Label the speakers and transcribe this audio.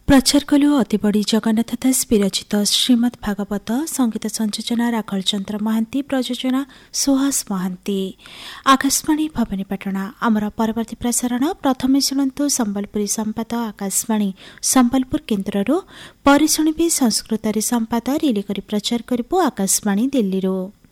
Speaker 1: ପ୍ରଚାର କଲୁ ଅତିବଡ଼ି ଜଗନ୍ନାଥ ଦାସ ବିରଚିତ ଶ୍ରୀମଦ୍ ଭାଗବତ। ସଙ୍ଗୀତ ସଂଯୋଜନା ରାଘଳ ଚନ୍ଦ୍ର ମହାନ୍ତି, ପ୍ରଯୋଜନା ସୁହାସ ମହାନ୍ତି। ଆକାଶବାଣୀ ଭବାନୀପାଟଣା। ଆମର ପରବର୍ତ୍ତୀ ପ୍ରସାରଣ ପ୍ରଥମେ ଶୁଣନ୍ତୁ ସମ୍ବଲପୁରୀ ସମ୍ପାଦ ଆକାଶବାଣୀ ସମ୍ବଲପୁର କେନ୍ଦ୍ରରୁ, ପରେ ଶୁଣିବେ ସଂସ୍କୃତରେ ସମ୍ପାଦ ରିଲି କରି ପ୍ରଚାର କରିବୁ ଆକାଶବାଣୀ ଦିଲ୍ଲୀରୁ।